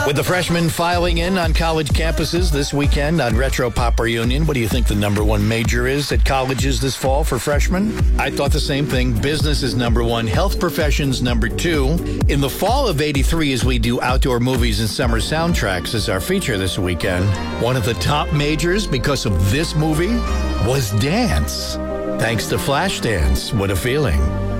With the freshmen filing in on college campuses this weekend on Retro Pop Reunion, what do you think the number one major is at colleges this fall for freshmen? I thought the same thing. Business is number one. Health professions number two. In the fall of '83, as we do outdoor movies and summer soundtracks as our feature this weekend, one of the top majors because of this movie was dance. Thanks to Flashdance. What a feeling.